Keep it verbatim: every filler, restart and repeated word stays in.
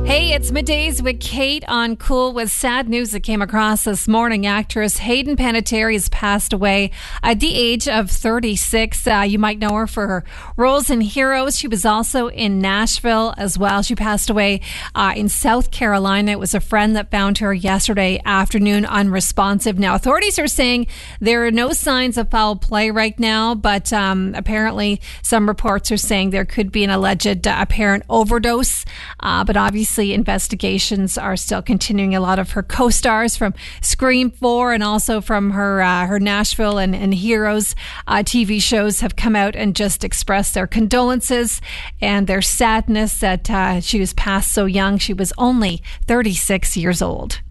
Hey, it's Middays with Kate on Cool with sad news that came across this morning. Actress Hayden Panettiere has passed away at the age of thirty-six. Uh, you might know her for her roles in Heroes. She was also in Nashville as well. She passed away uh, in South Carolina. It was a friend that found her yesterday afternoon unresponsive. Now, authorities are saying there are no signs of foul play right now, but um, apparently some reports are saying there could be an alleged uh, apparent overdose. Uh, but obviously, investigations are still continuing. A lot of her co-stars from Scream four and also from her uh, her Nashville and, and Heroes uh, T V shows have come out and just expressed their condolences and their sadness that uh, she was passed so young. She was only thirty-six years old.